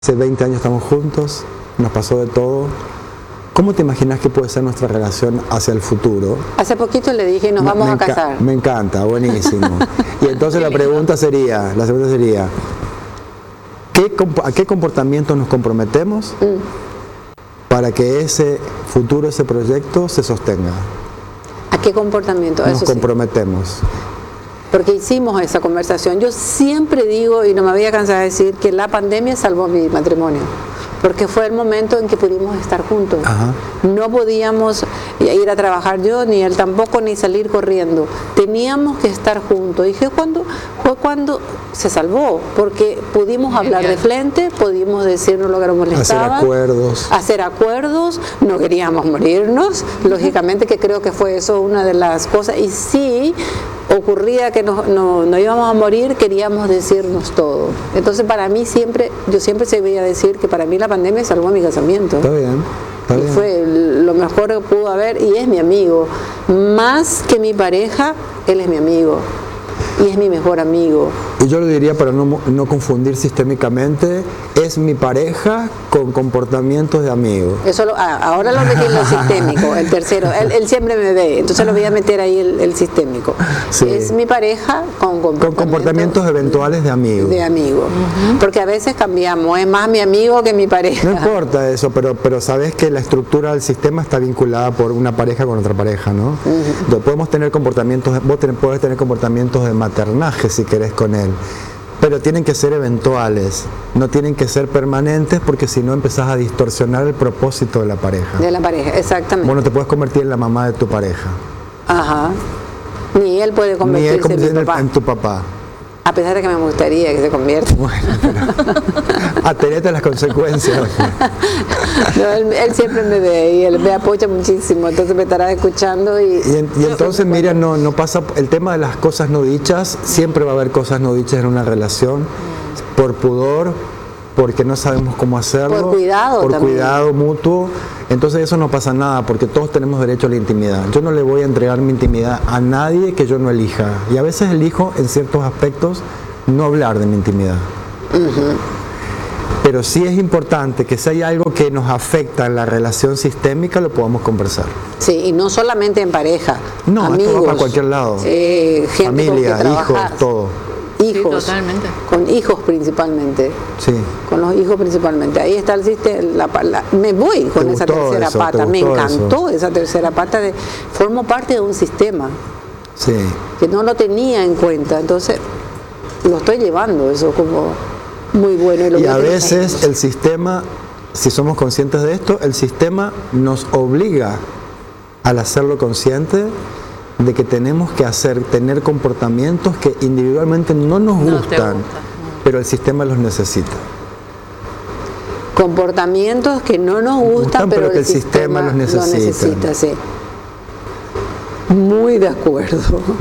Hace 20 años estamos juntos, nos pasó de todo. ¿Cómo te imaginas que puede ser nuestra relación hacia el futuro? Hace poquito le dije, nos vamos a casar. Me encanta, buenísimo. Y entonces la segunda sería, ¿a qué comportamiento nos comprometemos para que ese futuro, ese proyecto se sostenga? ¿A qué comportamiento? Nos comprometemos. Porque hicimos esa conversación. Yo siempre digo, y no me voy a cansar de decir, que la pandemia salvó mi matrimonio. Porque fue el momento en que pudimos estar juntos. Ajá. No podíamos ir a trabajar yo, ni él tampoco, ni salir corriendo. Teníamos que estar juntos. Y fue cuando se salvó, porque pudimos hablar de frente, pudimos decirnos lo que nos molestaba. Hacer acuerdos. No queríamos morirnos, lógicamente, que creo que fue eso una de las cosas. Y sí, ocurría que no íbamos a morir, queríamos decirnos todo. Entonces para mí yo siempre se veía decir que para mí la pandemia salvó mi casamiento. Está bien. Y fue lo mejor que pudo haber, y es mi amigo. Más que mi pareja, él es mi amigo. Y es mi mejor amigo. Y yo lo diría, para no confundir sistémicamente, es mi pareja con comportamientos de amigo. Eso ahora lo metí en lo sistémico, el tercero. Él siempre me ve, entonces lo voy a meter ahí el sistémico. Sí. Es mi pareja con comportamientos eventuales de amigo. De amigo. Porque a veces cambiamos, es más mi amigo que mi pareja. No importa eso, pero sabes que la estructura del sistema está vinculada por una pareja con otra pareja, ¿no? Entonces podemos tener comportamientos, puedes tener comportamientos de maternaje si querés con él, pero tienen que ser eventuales, no tienen que ser permanentes, porque si no empezás a distorsionar el propósito de la pareja. De la pareja, exactamente. Bueno, te puedes convertir en la mamá de tu pareja. Ajá. Ni él puede convertirse en tu papá. A pesar de que me gustaría que se convierta. Bueno, pero atenete a las consecuencias. No, él siempre me ve y él me apoya muchísimo, entonces me estará escuchando. Y entonces, mira, no pasa el tema de las cosas no dichas. Siempre va a haber cosas no dichas en una relación, por pudor, porque no sabemos cómo hacerlo, por cuidado mutuo. Entonces eso no pasa nada, porque todos tenemos derecho a la intimidad. Yo no le voy a entregar mi intimidad a nadie que yo no elija. Y a veces elijo, en ciertos aspectos, no hablar de mi intimidad. Pero sí es importante que si hay algo que nos afecta en la relación sistémica, lo podamos conversar. Sí, y no solamente en pareja. No, amigos, esto va para cualquier lado. Familia, hijos, todo. Hijos, sí, con hijos principalmente. Sí. Con los hijos principalmente. Ahí está el sistema. Me voy con esa tercera pata. Me encantó esa tercera pata. Formo parte de un sistema. Sí. Que no lo tenía en cuenta. Entonces, lo estoy llevando eso como muy bueno. Y a veces el sistema, si somos conscientes de esto, el sistema nos obliga al hacerlo consciente de que tenemos que tener comportamientos que individualmente no nos gustan, pero el sistema los necesita. Comportamientos que no nos gustan, pero que el sistema los necesita. Sí. Muy de acuerdo.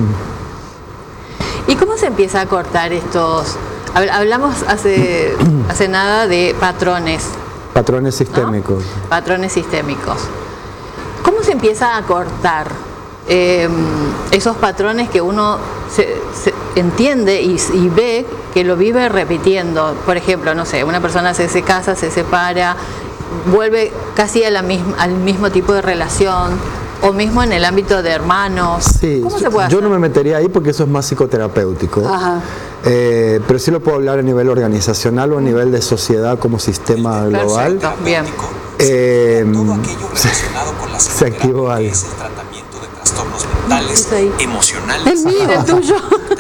¿Y cómo se empieza a cortar estos? Hablamos hace nada de patrones. Patrones sistémicos. ¿No? Patrones sistémicos. ¿Cómo se empieza a cortar esos patrones que uno se entiende y ve que lo vive repitiendo? Por ejemplo, no sé, una persona se casa, se separa, vuelve casi al mismo tipo de relación, o mismo en el ámbito de hermanos. Sí, ¿Cómo se puede hacer? Yo no me metería ahí porque eso es más psicoterapéutico. Ajá. Pero sí lo puedo hablar a nivel organizacional o a nivel de sociedad como sistema global. Perfecto, bien. Todo aquello relacionado con la se activó algo. Es el tratamiento de trastornos mentales, emocionales. El tuyo.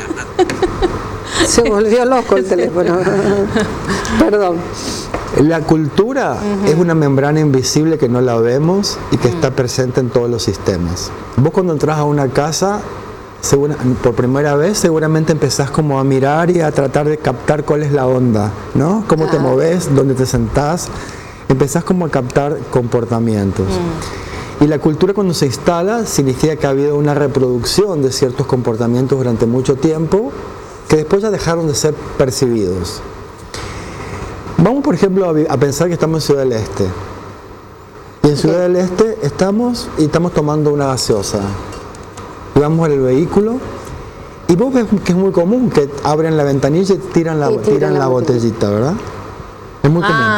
Se volvió loco el teléfono. Perdón. La cultura es una membrana invisible que no la vemos y que está presente en todos los sistemas. Vos cuando entras a una casa, por primera vez, seguramente empezás como a mirar y a tratar de captar cuál es la onda, ¿no? Cómo te moves, dónde te sentás. Empezás como a captar comportamientos. Y la cultura, cuando se instala, significa que ha habido una reproducción de ciertos comportamientos durante mucho tiempo que después ya dejaron de ser percibidos. Vamos, por ejemplo, a pensar que estamos en Ciudad del Este. Y en Ciudad del Este estamos tomando una gaseosa. Y vamos en el vehículo y vos ves que es muy común que abren la ventanilla y tiran la botellita, ¿verdad? Es muy común.